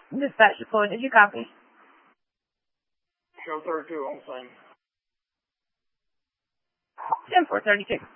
Dispatch deployed. Did you copy? Show 32 on scene. 10-4-32.